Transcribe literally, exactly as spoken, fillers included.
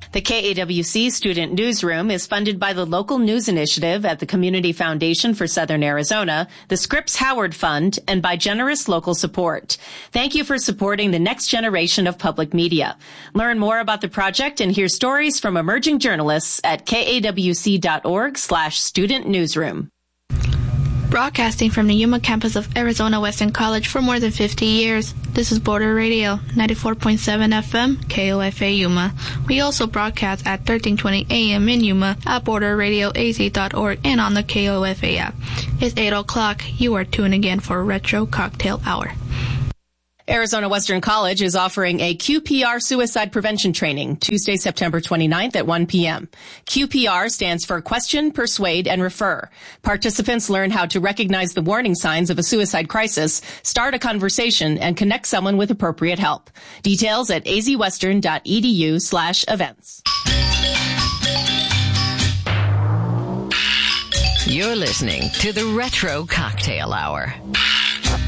The K A W C Student Newsroom is funded by the Local News Initiative at the Community Foundation for Southern Arizona, the Scripps Howard Fund, and by generous local support. Thank you for supporting the next generation of public media. Learn more about the project and hear stories from emerging journalists at kawc.org slash student newsroom. Broadcasting from the Yuma campus of Arizona Western College for more than fifty years, this is Border Radio, ninety-four point seven F M, K O F A Yuma. We also broadcast at thirteen twenty A M in Yuma, at border radio a z dot org, and on the K O F A app. It's eight o'clock. You are tuned again for Retro Cocktail Hour. Arizona Western College is offering a Q P R suicide prevention training Tuesday, September twenty-ninth at one p.m. Q P R stands for Question, Persuade, and Refer. Participants learn how to recognize the warning signs of a suicide crisis, start a conversation, and connect someone with appropriate help. Details at azwestern.edu slash events. You're listening to the Retro Cocktail Hour.